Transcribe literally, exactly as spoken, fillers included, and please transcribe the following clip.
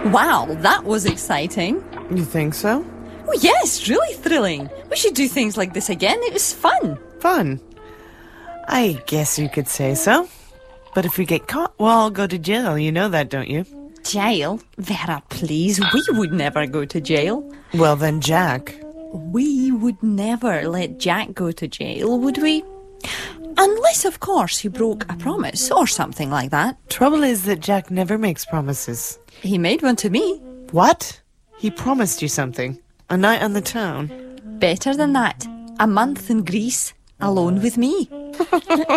Wow, that was exciting. You think so? Oh, yes, really thrilling. We should do things like this again. It was fun. Fun? I guess you could say so. But if we get caught, well, I'll go to jail. You know that, don't you? Jail? Vera, please. We would never go to jail. Well, then Jack. We would never let Jack go to jail, would we? Unless, of course, he broke a promise or something like that. Trouble is that Jack never makes promises. He made one to me. What? He promised you something. A night on the town. Better than that. A month in Greece, alone with me.